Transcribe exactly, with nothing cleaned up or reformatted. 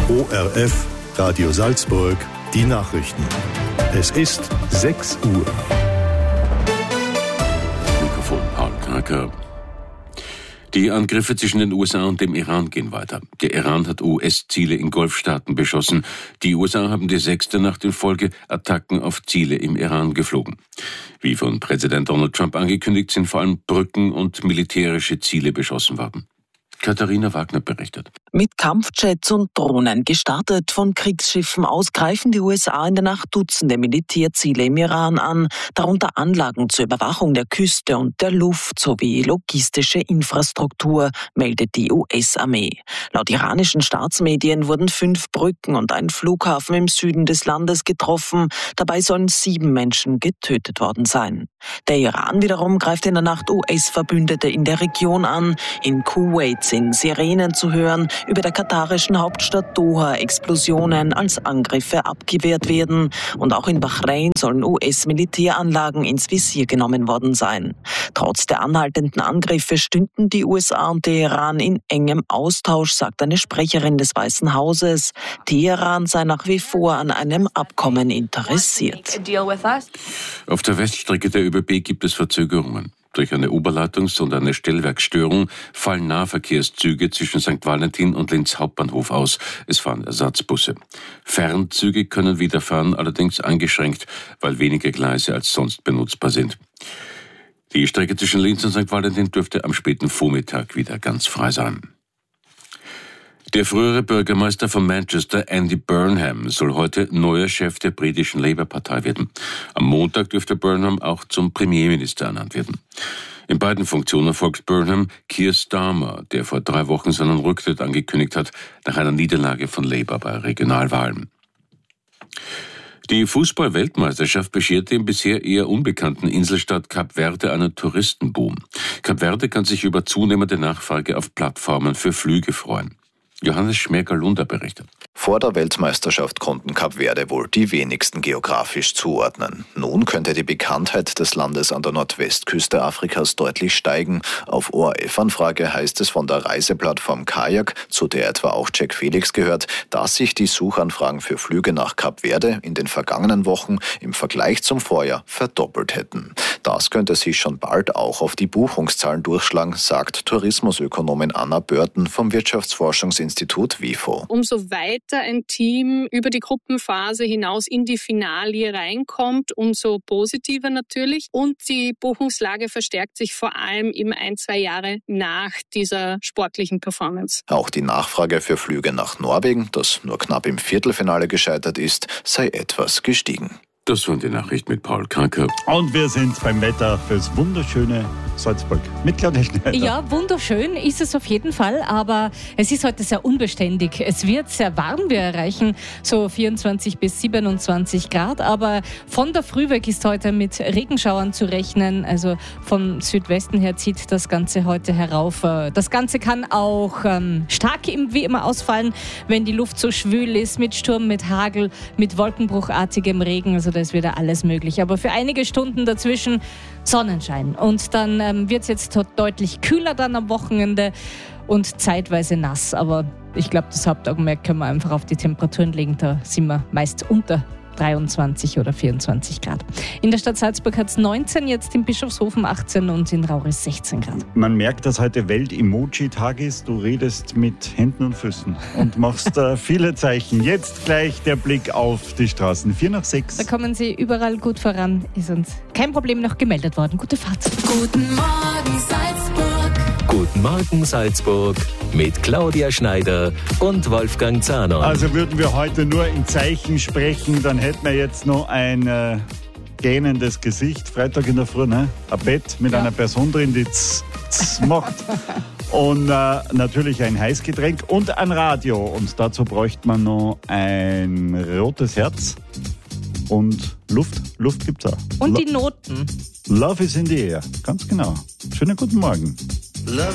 O R F, Radio Salzburg, die Nachrichten. Es ist sechs Uhr. Mikrofon Paul Kraker. Die Angriffe zwischen den U S A und dem Iran gehen weiter. Der Iran hat U S-Ziele in Golfstaaten beschossen. Die U S A haben die sechste Nacht in Folge Attacken auf Ziele im Iran geflogen. Wie von Präsident Donald Trump angekündigt, sind vor allem Brücken und militärische Ziele beschossen worden. Katharina Wagner berichtet. Mit Kampfjets und Drohnen gestartet von Kriegsschiffen aus greifen die U S A in der Nacht Dutzende Militärziele im Iran an, darunter Anlagen zur Überwachung der Küste und der Luft sowie logistische Infrastruktur, meldet die U S-Armee. Laut iranischen Staatsmedien wurden fünf Brücken und ein Flughafen im Süden des Landes getroffen. Dabei sollen sieben Menschen getötet worden sein. Der Iran wiederum greift in der Nacht U S-Verbündete in der Region an. In Kuwait sind Sirenen zu hören, über der katarischen Hauptstadt Doha Explosionen als Angriffe abgewehrt werden. Und auch in Bahrain sollen U S-Militäranlagen ins Visier genommen worden sein. Trotz der anhaltenden Angriffe stünden die U S A und der Iran in engem Austausch, sagt eine Sprecherin des Weißen Hauses. Teheran sei nach wie vor an einem Abkommen interessiert. Auf der Weststrecke der Ö B B gibt es Verzögerungen. Durch eine Oberleitungs- und eine Stellwerksstörung fallen Nahverkehrszüge zwischen Sankt Valentin und Linz Hauptbahnhof aus. Es fahren Ersatzbusse. Fernzüge können wieder fahren, allerdings eingeschränkt, weil weniger Gleise als sonst benutzbar sind. Die Strecke zwischen Linz und Sankt Valentin dürfte am späten Vormittag wieder ganz frei sein. Der frühere Bürgermeister von Manchester, Andy Burnham, soll heute neuer Chef der britischen Labour-Partei werden. Am Montag dürfte Burnham auch zum Premierminister ernannt werden. In beiden Funktionen folgt Burnham Keir Starmer, der vor drei Wochen seinen Rücktritt angekündigt hat, nach einer Niederlage von Labour bei Regionalwahlen. Die Fußball-Weltmeisterschaft bescherte im bisher eher unbekannten Inselstaat Kap Verde einen Touristenboom. Kap Verde kann sich über zunehmende Nachfrage auf Plattformen für Flüge freuen. Johannes Schmerger-Lunder berichtet. Vor der Weltmeisterschaft konnten Kap Verde wohl die wenigsten geografisch zuordnen. Nun könnte die Bekanntheit des Landes an der Nordwestküste Afrikas deutlich steigen. Auf O R F-Anfrage heißt es von der Reiseplattform Kajak, zu der etwa auch Jack Felix gehört, dass sich die Suchanfragen für Flüge nach Kap Verde in den vergangenen Wochen im Vergleich zum Vorjahr verdoppelt hätten. Das könnte sich schon bald auch auf die Buchungszahlen durchschlagen, sagt Tourismusökonomin Anna Börten vom Wirtschaftsforschungsinstitut WIFO. Umso weiter ein Team über die Gruppenphase hinaus in die Finalie reinkommt, umso positiver natürlich. Und die Buchungslage verstärkt sich vor allem eben ein, zwei Jahre nach dieser sportlichen Performance. Auch die Nachfrage für Flüge nach Norwegen, das nur knapp im Viertelfinale gescheitert ist, sei etwas gestiegen. Das waren die Nachrichten mit Paul Kraker. Und wir sind beim Wetter fürs wunderschöne Salzburg mit Claudia Schneider. Ja, wunderschön ist es auf jeden Fall, aber es ist heute sehr unbeständig. Es wird sehr warm, wir erreichen so vierundzwanzig bis siebenundzwanzig Grad, aber von der Früh weg ist heute mit Regenschauern zu rechnen. Also vom Südwesten her zieht das Ganze heute herauf. Das Ganze kann auch ähm, stark wie immer ausfallen, wenn die Luft so schwül ist, mit Sturm, mit Hagel, mit wolkenbruchartigem Regen. Also da ist wieder alles möglich. Aber für einige Stunden dazwischen Sonnenschein. Und dann ähm, wird es jetzt deutlich kühler dann am Wochenende und zeitweise nass. Aber ich glaube, das Hauptaugenmerk können wir einfach auf die Temperaturen legen. Da sind wir meist unter dreiundzwanzig oder vierundzwanzig Grad. In der Stadt Salzburg hat es neunzehn, jetzt in Bischofshofen achtzehn und in Rauris sechzehn Grad. Man merkt, dass heute Welt-Emoji-Tag ist. Du redest mit Händen und Füßen und machst äh, viele Zeichen. Jetzt gleich der Blick auf die Straßen. Vier nach sechs. Da kommen Sie überall gut voran. Ist uns kein Problem noch gemeldet worden. Gute Fahrt. Guten Morgen Salzburg. Guten Morgen Salzburg mit Claudia Schneider und Wolfgang Zahner. Also würden wir heute nur in Zeichen sprechen, dann hätten wir jetzt noch ein äh, gähnendes Gesicht. Freitag in der Früh, ne? Ein Bett mit ja. einer Person drin, die z, z macht. Und äh, natürlich ein Heißgetränk und ein Radio. Und dazu bräuchte man noch ein rotes Herz und Luft. Luft gibt's auch. Und Lo- die Noten. Love is in the air, ganz genau. Schönen guten Morgen. Love